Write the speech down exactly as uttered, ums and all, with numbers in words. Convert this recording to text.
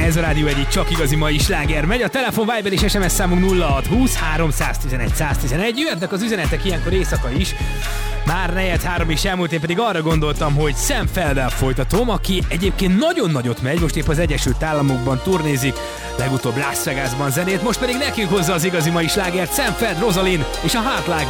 Ez a Rádió egyik csak igazi mai sláger. Megy a telefon, Viber és es em es számunk nulla hat húsz háromszáztizenegy száztizenegy. Jöhetnek az üzenetek ilyenkor éjszaka is. Már negyed három is elmúlt, én pedig arra gondoltam, hogy Sam Felddel folytatom, aki egyébként nagyon nagyot megy, most épp az Egyesült Államokban turnézik, legutóbb Las Vegasban zenét, most pedig nekünk hozza az igazi mai slágert Sam Feld, Rosalind és a Heart Like